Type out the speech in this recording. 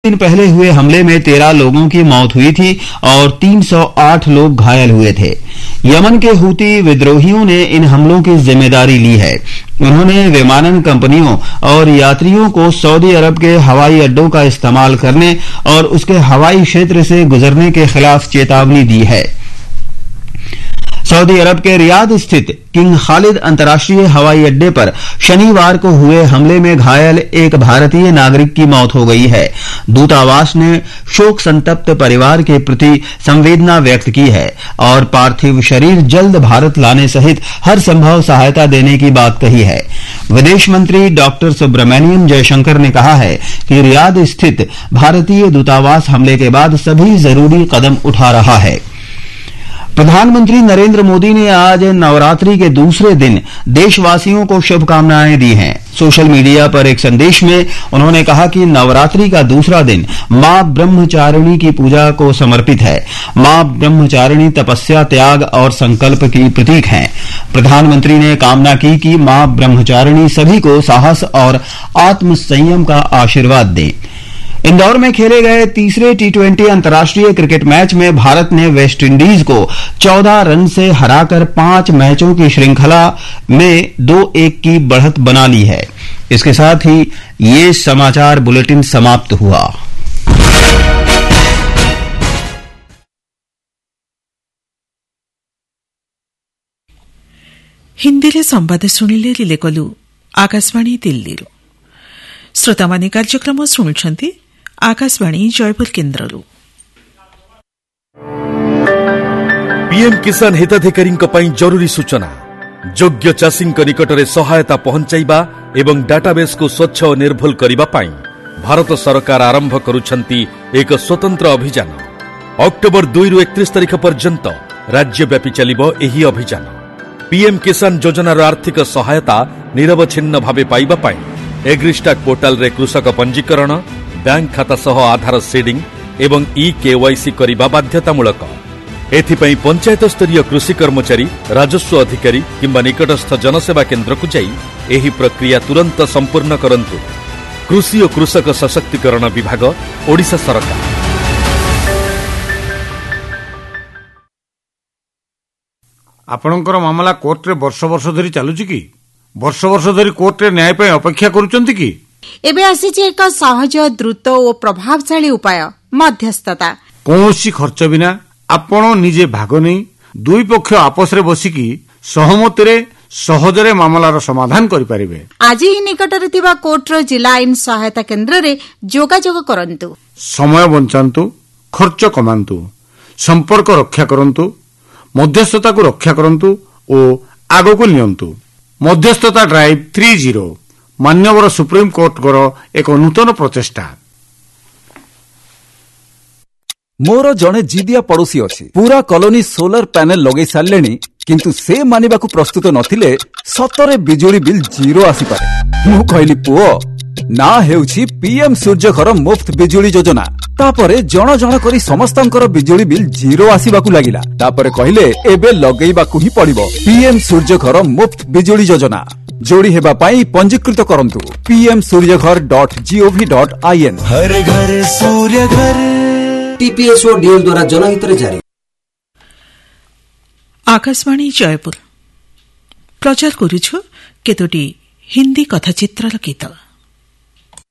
दिन पहले हुए हमले में 13 लोगों की मौत हुई थी और 308 लोग घायल हुए थे। यमन के हूती विद्रोहियों ने इन हमलों की जिम्मेदारी ली है। उन्होंने विमानन कंपनियों और यात्रियों को सऊदी अरब के हवाई अड्डों का इस्तेमाल करने और उसके हवाई क्षेत्र से गुजरने के खिलाफ चेतावनी दी है। सऊदी अरब के रियाद स्थित किंग खालिद अंतर्राष्ट्रीय हवाई अड्डे पर शनिवार को हुए हमले में घायल एक भारतीय नागरिक की मौत हो गई है। दूतावास ने शोक संतप्त परिवार के प्रति संवेदना व्यक्त की है और पार्थिव शरीर जल्द भारत लाने सहित हर संभव सहायता देने की बात कही है। विदेश मंत्री डॉक्टर सुब्रमण्यम जयशंकर ने कहा है कि रियाद स्थित भारतीय दूतावास हमले के बाद सभी जरूरी कदम उठा रहा है। प्रधानमंत्री नरेंद्र मोदी ने आज नवरात्रि के दूसरे दिन देशवासियों को शुभकामनाएं दी हैं। सोशल मीडिया पर एक संदेश में उन्होंने कहा कि नवरात्रि का दूसरा दिन मां ब्रह्मचारिणी की पूजा को समर्पित है। मां ब्रह्मचारिणी तपस्या, त्याग और संकल्प की प्रतीक हैं। प्रधानमंत्री ने कामना की कि मां ब्रह्मचारिणी सभी को साहस और आत्मसंयम का आशीर्वाद दें। इंदौर में खेले गए तीसरे T20 अंतर्राष्ट्रीय क्रिकेट मैच में भारत ने वेस्टइंडीज को 14 रन से हराकर 5 मैचों की श्रृंखला में 2-1 की बढ़त बना ली है। इसके साथ ही ये समाचार बुलेटिन समाप्त हुआ। हिंदी संवाद शुणिले रिले कलु आकाशवाणी दिल्ली। श्रोता माने कार्यक्रम शुणुछंती आकाशवाणी जयपुर केन्द्ररू। पीएम किसान हिताधिकारी जरूरी सूचना। योग्य चाषी निकटरे सहायता पहुंचाइबा एवं डाटाबेस को स्वच्छ और निर्भुल करिबा पाई भारत सरकार आरंभ करुछंती एक स्वतंत्र अभियान। अक्टोबर 2 रु 31 तारिख पर्यंत राज्यव्यापी चलिबो एही अभियान। पीएम किसान योजनार आर्थिक सहायता निरवच्छिन्न भावे पाइबा पाई एग्रिस्टाक पोर्टाल रे कृषक पंजीकरण, बैंक खाता सह आधार सीडिंग एवं केवाईसी करिबा बाध्यतामूलक। एथिपई पंचायत स्तरीय कृषि कर्मचारी, राजस्व अधिकारी किंबा निकटस्थ जनसेवा केन्द्र को जाई एही प्रक्रिया तुरंत संपूर्ण करंतु। कृषि और कृषक सशक्तिकरण विभाग, ओडिशा सरकार। आपणकर मामला कोर्ट रे वर्ष वर्ष धरी चालुची कि? वर्ष वर्ष धरी कोर्ट रे न्याय पे अपेक्षा करूचंती कि? एबे आसीचे एक सहज, द्रुत और प्रभावशाली उपाय, मध्यस्थता। कौनसी खर्च बिना आपण निजे भाग नहीं दुई पक्ष आपस रे बसिकी सहमति रे सहजरे मामलार समाधान करि परिबे। आज ही निकटरे थिबा कोर्ट रो जिला आईन सहायता केन्द्र रे जोगाजोग करंतु। समय बंचांतु, खर्च कमांतु, संपर्क रक्षा करंतु, मध्यस्थता को रक्षा करंतु और आगो को नियंतु। मध्यस्थता ड्राइव 30 मान्यवर सुप्रीम कोर्ट को एक नूतन प्रचेष्टा। मोर जड़े जिदिया पड़ोसी अच्छी पूरा कॉलोनी सोलर पैनल लगे सारे किंतु से मानिबाकु प्रस्तुत नथिले सतरे बिजुली बिल 0 आसी पारे। मु कहली पुओ ना हेउछि पीएम सूर्यघर मुफ्त बिजुली योजना। तापरे जण जण करी समस्तंकर बिजुली बिल 0 आसीबाकु लागिला। तापरे कहले एबे लगेइबाकु ही पड़िबो पीएम सूर्यघर मुफ्त बिजुली योजना। जोड़ी हेबा पाई पंजीकृत करंतु pmsuryaghar.gov.in। हर घर सूर्य घर। टीपीएसओ डीएल द्वारा जनहित रे जारी। आकाशवाणी जयपुर प्रचार करूछु केतोटी हिंदी कथाचित्रर गीत।